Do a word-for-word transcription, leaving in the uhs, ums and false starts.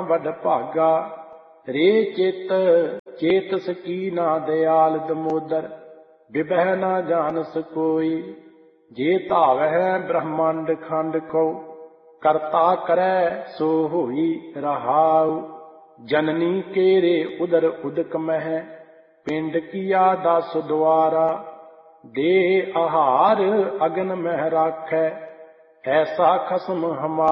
वड भागा। रे चित चेतस कीना दयाल दमोदर, विभह ना जानस कोई। जे धावै ब्रह्मांड खंड को, करता करै सो होई रहाउ। जननी केरे उदर उदक मह, पिंड किया दस द्वारा। दे आहार अगन मह राखै, ऐसा खसम हमारा।